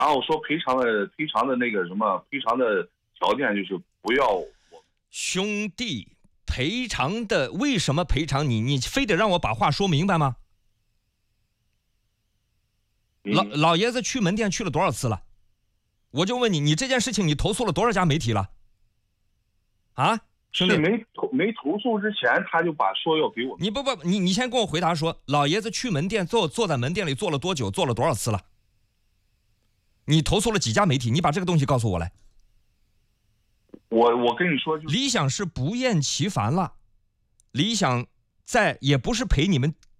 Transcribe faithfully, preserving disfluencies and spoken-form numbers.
然后说赔偿的赔偿的那个什么赔偿的条件就是不要我兄弟，赔偿的为什么赔偿你？你非得让我把话说明白吗？ 嗯、 老老爷子去门店去了多少次了？我就问你，你这件事情你投诉了多少家媒体了？啊，兄弟， 是没投没投诉之前他就把说要给我， 你不不你你先跟我回答说，老爷子去门店坐坐在门店里坐了多久，坐了多少次了？你投诉了几家媒体？你把这个东西告诉我来。 我我跟你说就理想是不厌其烦了，理想在也不是赔你们